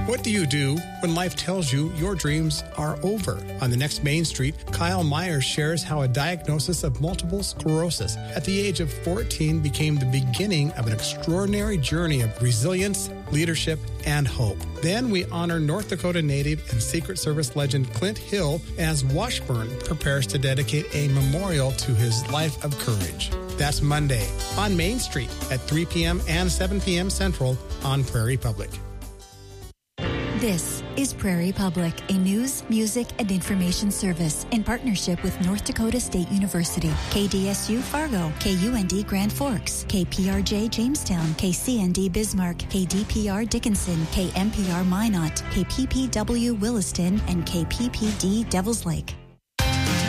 What do you do when life tells you your dreams are over? On the next Main Street, Kyle Myers shares how a diagnosis of multiple sclerosis at the age of 14 became the beginning of an extraordinary journey of resilience, leadership, and hope. Then we honor North Dakota native and Secret Service legend Clint Hill as Washburn prepares to dedicate a memorial to his life of courage. That's Monday on Main Street at 3 p.m. and 7 p.m. Central on Prairie Public. This is Prairie Public, a news, music, and information service in partnership with North Dakota State University, KDSU Fargo, KUND Grand Forks, KPRJ Jamestown, KCND Bismarck, KDPR Dickinson, KMPR Minot, KPPW Williston, and KPPD Devils Lake.